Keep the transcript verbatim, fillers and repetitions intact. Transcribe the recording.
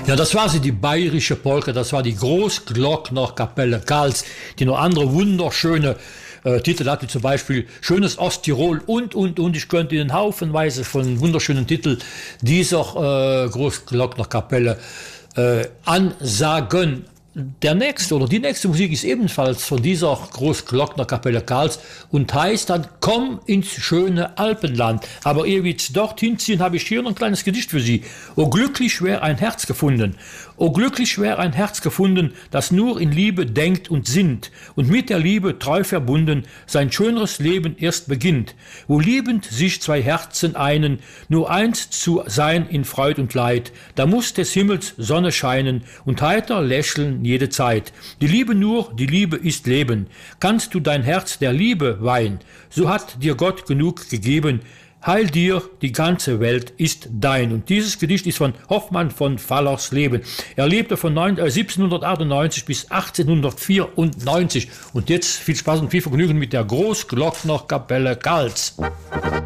Ja, das war sie, die bayerische Polka, das war die Großglocknerkapelle Karls, die noch andere wunderschöne äh, Titel hatte, zum Beispiel Schönes Osttirol und, und, und. Ich könnte Ihnen haufenweise von wunderschönen Titeln dieser äh, Großglocknerkapelle äh, ansagen. Der nächste oder die nächste Musik ist ebenfalls von dieser Großglocknerkapelle Karls und heißt dann Komm ins schöne Alpenland. Aber ehe wir jetzt dorthin ziehen, habe ich hier noch ein kleines Gedicht für Sie. O glücklich wär ein Herz gefunden, o glücklich wär ein Herz gefunden, das nur in Liebe denkt und sinnt und mit der Liebe treu verbunden sein schöneres Leben erst beginnt, wo liebend sich zwei Herzen einen, nur eins zu sein in Freud und Leid, da muss des Himmels Sonne scheinen und heiter lächeln jede Zeit. Die Liebe nur, die Liebe ist Leben. Kannst du dein Herz der Liebe weihen, so hat dir Gott genug gegeben. Heil dir, die ganze Welt ist dein. Und dieses Gedicht ist von Hoffmann von Fallersleben. Er lebte von siebzehnhundertachtundneunzig bis achtzehnhundertvierundneunzig. Und jetzt viel Spaß und viel Vergnügen mit der Großglocknerkapelle Karls.